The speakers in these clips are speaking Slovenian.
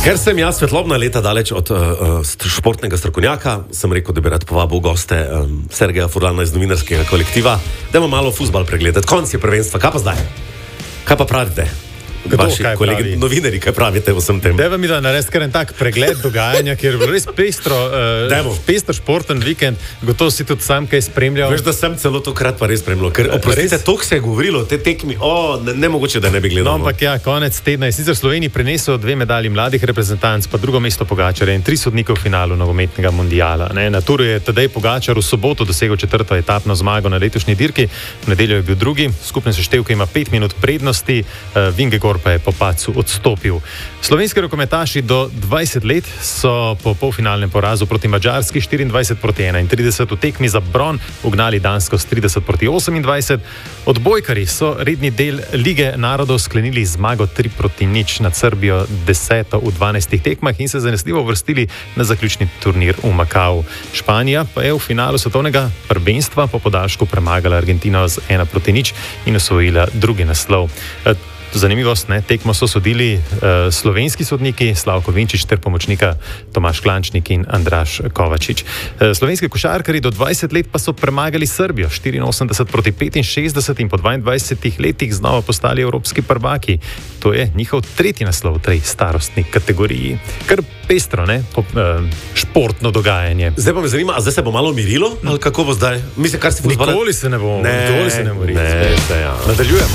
Ker sem jaz svetlobna leta daleč od športnega strokovnjaka, sem rekel, da bi rad povabil goste Sergeja Furlana iz novinarskega kolektiva, da imamo malo fuzbal pregledati. Konc je prvenstva, kaj pa zdaj? Kaj pa pravite? Vaši kolegi novinari, kaj pravite o vsem tem? Deva mi da narediti kar en tak pregled dogajanja, kjer je bilo res pestro športen vikend, gotovo si tudi sam kaj spremljal. Veš, da sem celo tokrat pa res spremljal, ker oprostite, toliko se je govorilo o te tekmi, nemogoče, da ne bi gledal. No, ampak ja, konec tedna je sicer Sloveniji prinesel 2 medalji mladih reprezentanc, pa drugo mesto Pogačarja in 3 sodnikov v finalu nogometnega mundiala. Na turu je Tadej Pogačar v soboto dosegel 4. etapno zmago na letošnji dirki, v nedeljo je bil drugi, skupne seštevke ima 5 minut prednosti, Vingegaard pa je po padcu odstopil. Slovenski rokometaši do 20 let so po polfinalnem porazu proti Madžarski 24-31 v tekmi za bron ugnali Dansko s 30-28. Odbojkari so redni del Lige narodov sklenili zmago 3-0 nad Srbijo, 10. v 12 tekmah in se zanesljivo uvrstili na zaključni turnir v Makau. Španija pa je v finalu svetovnega prvenstva po podaljšku premagala Argentino z 1-0 in osvojila drugi naslov. Zanimivost, tekmo so sodili slovenski sodniki Slavko Vinčič ter pomočnika Tomaš Klančnik in Andraž Kovačič. Slovenski košarkarji do 20 let pa so premagali Srbijo 84-65 in po 22 letih znova postali evropski prvaki. To je njihov 3. naslov v tej starostni kategoriji. Kar pestro, športno dogajanje. Zdaj pa me zanima, a zdaj se bo malo mirilo? Ali kako bo zdaj? Mislim, kar si fuzbala... Nikoli se ne bo mirilo. Ja. Nadaljujemo.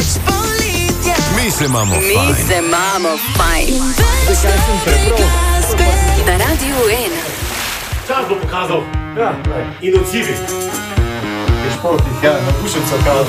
Mi se imamo fajn. Na Radiu 1. Čas bo pokazal. In odzivi. Športih, napušem se okazal.